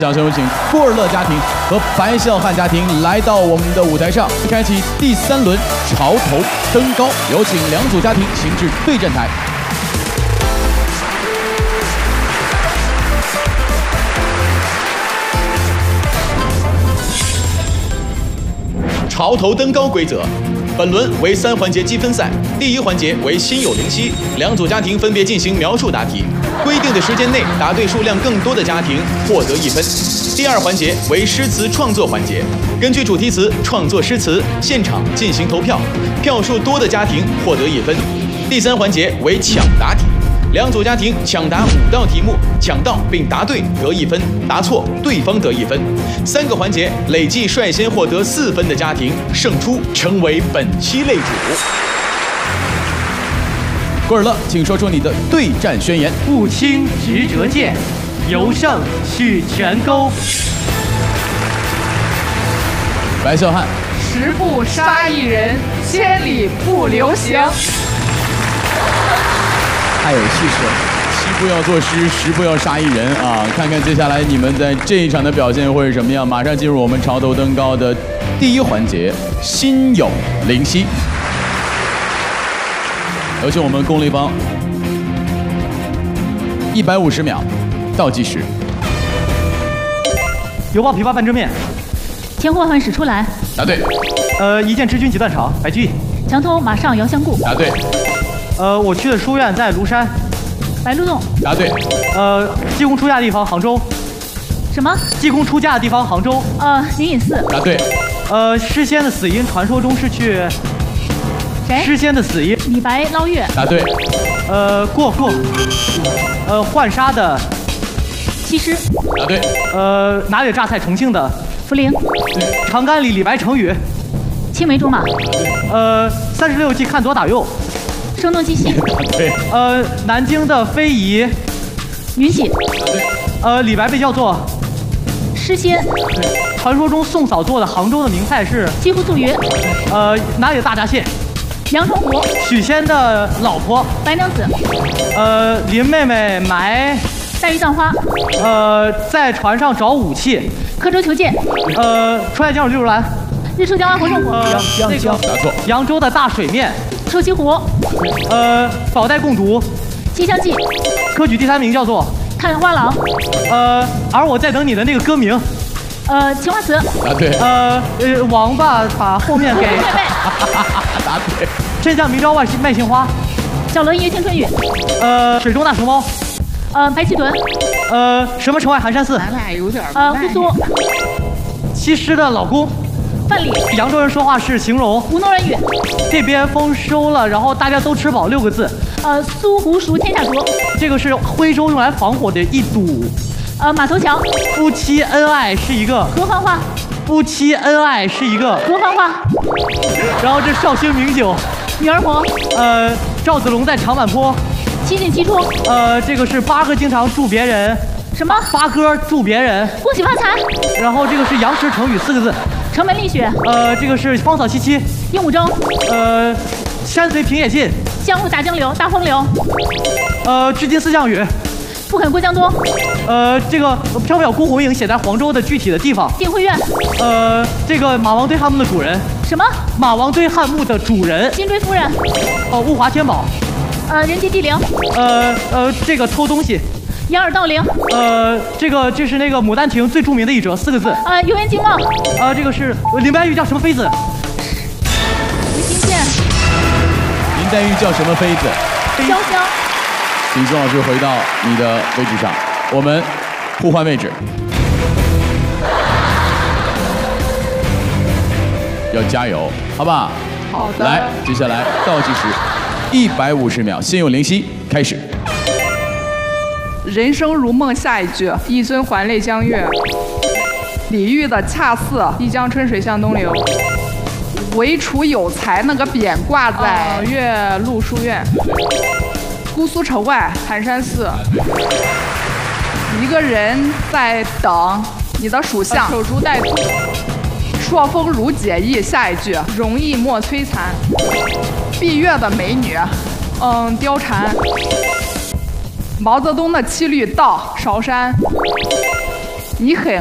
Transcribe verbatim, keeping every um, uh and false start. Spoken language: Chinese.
掌声有请郭尔乐家庭和白孝汉家庭来到我们的舞台上，开启第三轮潮头登高。有请两组家庭行至对战台。潮头登高规则。 本轮为三环节积分赛，第一环节为心有灵犀，两组家庭分别进行描述答题，规定的时间内答对数量更多的家庭获得一分。第二环节为诗词创作环节，根据主题词创作诗词，现场进行投票，票数多的家庭获得一分。第三环节为抢答题。 两组家庭抢答五道题目，抢到并答对得一分，答错对方得一分。三个环节累计率先获得四分的家庭胜出，成为本期擂主。郭尔乐，请说出你的对战宣言。 不轻直折剑，由胜取全钩。 白孝汉， 十步杀一人，千里不留行。 太有气势了！七步要作诗，十步要杀一人啊！看看接下来你们在这一场的表现会是什么样？马上进入我们潮头登高的第一环节，心有灵犀。有请我们功利方，一百五十秒倒计时。 油爆琵琶半遮面。 天祸患始出来。 答对。 呃，一剑知君几断肠，白居易。 墙头马上遥相顾。 答对。 呃，我去的书院在庐山， 白鹿洞。 答对。 呃，济公出家的地方杭州。 什么？ 济公出家的地方杭州。 呃，灵隐寺。 答对。 呃，诗仙的死因传说中是去。 谁？ 诗仙的死因。 李白捞月。 答对。 呃，过过。呃，浣纱的。 西施。 答对。 呃，哪里榨菜？重庆的。 涪陵。 长干里李白成语。 青梅竹马。 呃，三十六计看左打右。 声东击西。 对。 呃，南京的非遗。 云锦。 呃，李白被叫做诗仙。 传说中宋嫂做的杭州的名菜是西湖醋鱼。 呃，哪里的大闸蟹？ 阳澄湖。 许仙的老婆。 白娘子。 呃，林妹妹埋。 黛玉葬花。 呃，在船上找武器。 刻舟求剑。 呃，出来江水绿如蓝。 日出江花红胜火。 呃，那个答错。 扬州的大水面。 瘦西湖。 呃，宝带共读。 西厢记。 科举第三名叫做看花郎。 呃，而我在等你的那个歌名。 呃，青花瓷。 答对。 呃呃，王八把后面给。 答对。 真相明朝万麦杏花。 小楼一夜听春雨。 呃，水中大熊猫。 呃，白旗屯。 呃，什么城外寒山寺？ 咱俩有点。 呃，姑苏。 西施的老公。 范蠡。 扬州人说话是形容吴侬软语。 这边丰收了，然后大家都吃饱，六个字。 呃，苏湖熟，天下熟。 这个是徽州用来防火的一堵。 呃，马头桥。 夫妻恩爱是一个。 罗汉话。 夫妻恩爱是一个。 罗汉话。 然后这绍兴名酒。 女儿红。 呃，赵子龙在长坂坡。 七进七出。 呃，这个是八哥经常祝别人。 什么？ 八哥祝别人。 恭喜发财。 然后这个是羊食成语四个字。 城门立雪。 呃，这个是芳草萋萋。 鹦鹉洲。 呃，山随平野尽。 江路打江流，大风流。 呃，织金四项羽。 不肯过江东。 呃，这个缥缈孤鸿影写在黄州的具体的地方。 定慧院。 呃，这个马王堆汉墓的主人。 什么？ 马王堆汉墓的主人。 辛追夫人。 哦，物华天宝。 呃，人杰地灵。 呃呃，这个偷东西。 掩耳盗铃。 呃，这个这是那个《牡丹亭》最著名的一折，四个字。 呃，游园惊梦。 呃，这个是林黛玉叫什么妃子？ 林心县。 林黛玉叫什么妃子？ 潇湘。 请钟老师回到你的位置上，我们互换位置。要加油，好不好？ 好的。 来，接下来倒计时，一百五十秒，心有灵犀，开始。 人生如梦，下一句，一尊还酹江月。李煜的恰似一江春水向东流。唯楚有才那个匾挂在岳麓书院。姑苏城外寒山寺。一个人在等你的属相，守株待兔。朔风如解意，下一句，容易莫摧残。闭月的美女，嗯，貂蝉。毛泽东的七律到韶山， 你很